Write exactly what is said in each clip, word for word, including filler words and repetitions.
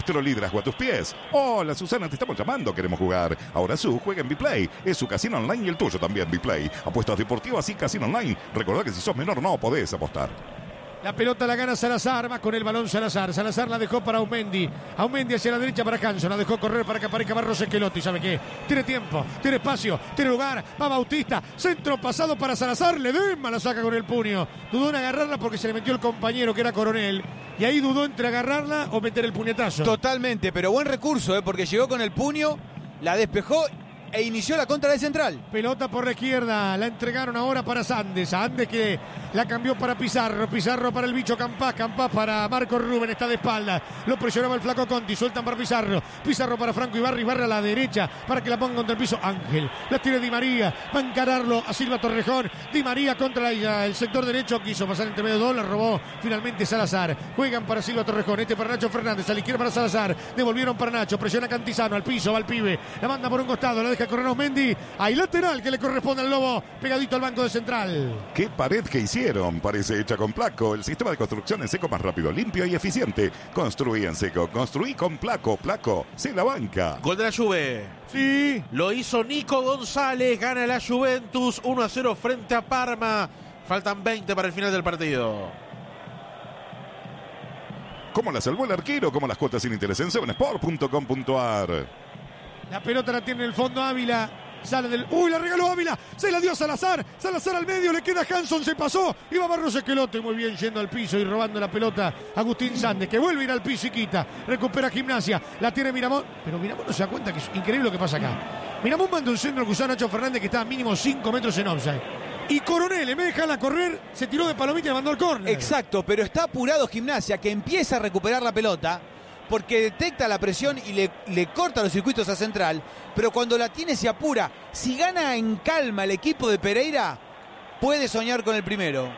Liderazgo a tus pies. Hola Susana, te estamos llamando, queremos jugar. Ahora Su juega en Vplay. Es su casino online y el tuyo también, Vplay. Apuestas deportivas y casino online. Recordá que si sos menor no podés apostar. La pelota la gana Salazar, va con el balón Salazar. Salazar la dejó para Aumendi. Aumendi hacia la derecha para Hanson. La dejó correr para que aparezca Barros Esqueloto. ¿Y sabe qué? Tiene tiempo, tiene espacio, tiene lugar. Va Bautista. Centro pasado para Salazar. Ledesma la saca con el puño. Dudó en agarrarla porque se le metió el compañero que era Coronel. Y ahí dudó entre agarrarla o meter el puñetazo. Totalmente, pero buen recurso, ¿eh? Porque llegó con el puño, la despejó e inició la contra de Central. Pelota por la izquierda, la entregaron ahora para Sandes. Andes que la cambió para Pizarro. Pizarro para el bicho Campás. Campás para Marco Rubén, está de espalda. Lo presionaba el flaco Conti, sueltan para Pizarro. Pizarro para Franco Ibarra. Ibarra a la derecha para que la ponga contra el piso Ángel. La tiene Di María, va a encararlo a Silva Torrejón. Di María contra ella, el sector derecho, quiso pasar entre medio dos, la robó finalmente Salazar. Juegan para Silva Torrejón, este para Nacho Fernández, a la izquierda para Salazar. Devolvieron para Nacho, presiona Cantizano, al piso, va al pibe. La manda por un costado, la deja correr Aumendi. Hay lateral que le corresponde al Lobo, pegadito al banco de Central. ¿Qué pared que hicieron? Parece hecha con Placo. El sistema de construcción en seco más rápido, limpio y eficiente. Construí en seco, construí con Placo. Placo, se la banca. Gol de la Juve. Sí. Lo hizo Nico González, gana la Juventus uno a cero frente a Parma. Faltan veinte para el final del partido. ¿Cómo la salvó el arquero? Como las cuotas sin interés en seven sport punto com punto a r. La pelota la tiene en el fondo Ávila. Sale del... ¡Uy! La regaló Ávila. Se la dio Salazar. Salazar al medio. Le queda Hanson. Se pasó. Iba Barros Esqueloto. Muy bien yendo al piso y robando la pelota. Agustín Sandes, que vuelve a ir al piso y quita. Recupera Gimnasia. La tiene Miramón. Pero Miramón no se da cuenta que es increíble lo que pasa acá. Miramón manda un centro que usó Nacho Fernández, que está a mínimo cinco metros en offside. Y Coronel, en vez de dejarla correr, se tiró de palomita y le mandó al córner. Exacto, pero está apurado Gimnasia, que empieza a recuperar la pelota porque detecta la presión y le, le corta los circuitos a Central, pero cuando la tiene se apura. Si gana en calma el equipo de Pereira, puede soñar con el primero.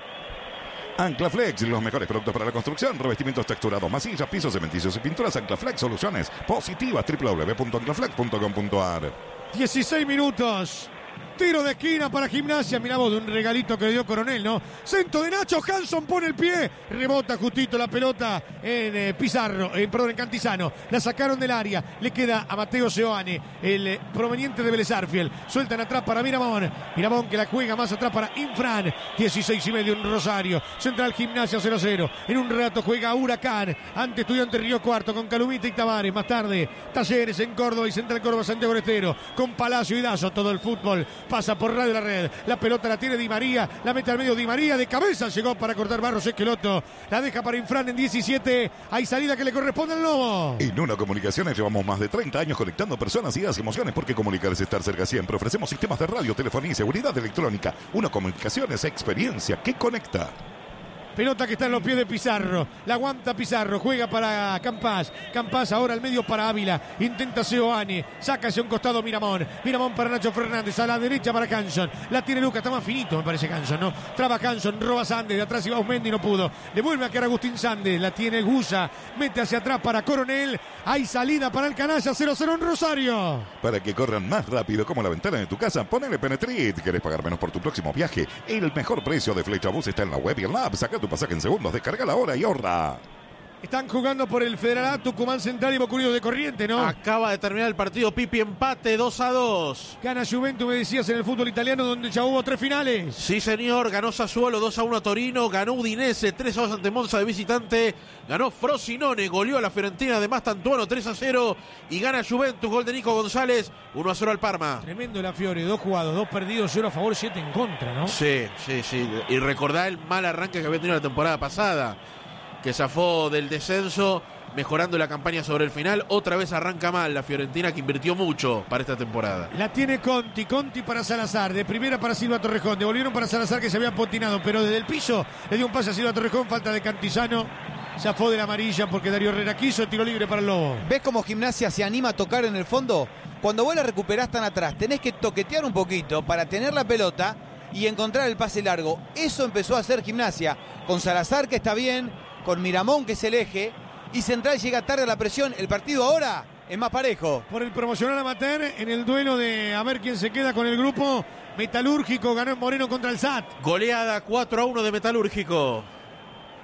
Anclaflex, los mejores productos para la construcción, revestimientos texturados, masillas, pisos, cementicios y pinturas. Anclaflex, soluciones positivas. doble u doble u doble u punto anclaflex punto com punto a r. dieciséis minutos. Tiro de esquina para Gimnasia. Mirá vos, de un regalito que le dio Coronel, ¿no? Centro de Nacho. Hanson pone el pie. Rebota justito la pelota en eh, Pizarro, eh, perdón, en Cantizano. La sacaron del área. Le queda a Mateo Seoane, el eh, proveniente de Vélez Arfiel. Sueltan atrás para Miramón. Miramón que la juega más atrás para Infran. dieciséis y medio en Rosario. Central Gimnasia cero a cero. En un rato juega Huracán ante Estudiante Río Cuarto con Calumita y Tavares. Más tarde, Talleres en Córdoba y Central Córdoba Santiago del Estero. Con Palacio y Dazo. Todo el fútbol pasa por Radio La Red. La pelota la tiene Di María. La mete al medio Di María. De cabeza llegó para cortar Barros Esqueloto. La deja para Infran en diecisiete. Hay salida que le corresponde al Lobo. En Uno Comunicaciones llevamos más de treinta años conectando personas, ideas y emociones, porque comunicar es estar cerca siempre. Ofrecemos sistemas de radio, telefonía y seguridad electrónica. Uno Comunicaciones, experiencia que conecta. Pelota que está en los pies de Pizarro. La aguanta Pizarro. Juega para Campás. Campás ahora al medio para Ávila. Intenta Seoane. Saca hacia un costado Miramón. Miramón para Nacho Fernández. A la derecha para Hanson. La tiene Lucas. Está más finito, me parece Hanson, ¿no? Traba Hanson. Roba Sandes. De atrás iba Aumendi. No pudo. Le vuelve a quedar Agustín Sandes. La tiene Gusa. Mete hacia atrás para Coronel. Hay salida para el Canalla. cero a cero en Rosario. Para que corran más rápido como la ventana de tu casa, ponele Penetrit. ¿Querés pagar menos por tu próximo viaje? El mejor precio de Flechabús está en la web y en la app. Saca tu pasaje en segundos, descarga la hora y ahorra. Están jugando por el Federal A, Tucumán Central y Bocurio de Corriente, ¿no? Acaba de terminar el partido, Pipi, empate dos a dos. Gana Juventus, me decías, en el fútbol italiano, donde ya hubo tres finales. Sí, señor, ganó Sassuolo dos a uno a Torino, ganó Udinese tres a dos ante Monza de visitante, ganó Frosinone, goleó a la Fiorentina de Mastantuono tres a cero y gana Juventus, gol de Nico González, uno a cero al Parma. Tremendo la Fiore, dos jugados, dos perdidos, cero a favor, siete en contra, ¿no? Sí, sí, sí, y recordá el mal arranque que había tenido la temporada pasada, que zafó del descenso, mejorando la campaña sobre el final. Otra vez arranca mal la Fiorentina, que invirtió mucho para esta temporada. La tiene Conti, Conti para Salazar, de primera para Silva Torrejón, devolvieron para Salazar, que se había potinado, pero desde el piso le dio un pase a Silva Torrejón, falta de Cantizano, zafó de la amarilla porque Darío Herrera quiso, tiro libre para el Lobo. ¿Ves cómo Gimnasia se anima a tocar en el fondo? Cuando vos la recuperás tan atrás, tenés que toquetear un poquito para tener la pelota y encontrar el pase largo. Eso empezó a hacer Gimnasia, con Salazar, que está bien, con Miramón, que es el eje, y Central llega tarde a la presión. El partido ahora es más parejo. Por el promocional amateur, en el duelo de a ver quién se queda con el grupo, Metalúrgico ganó en Moreno contra el S A T. Goleada cuatro a uno de Metalúrgico.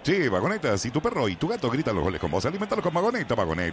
Sí, Vagoneta, si tu perro y tu gato gritan los goles con vos, alimentalo con Vagoneta, Vagoneta.